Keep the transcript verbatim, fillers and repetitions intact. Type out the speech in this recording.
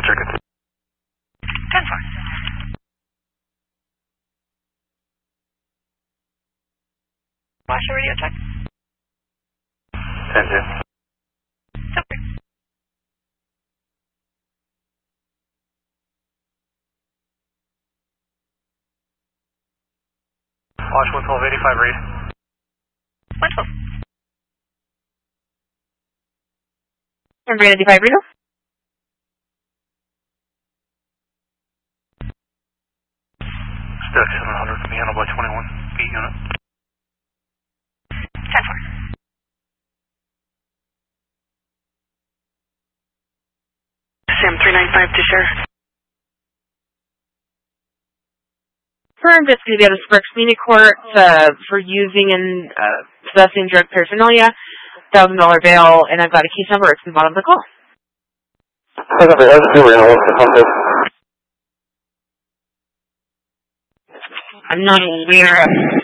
check it. ten four. Watch your radio check. ten two. Super. Watch one twelve eighty-five read. one twelve. one eighty-five read. Stack seven hundred to be handled by twenty-one. Beat unit. ten four. Sam three nine five to share. For investigated Sparks Community Court uh, for using and uh, possessing drug paraphernalia, one thousand dollars bail, and I've got a case number. It's in the bottom of the call. I'm not aware of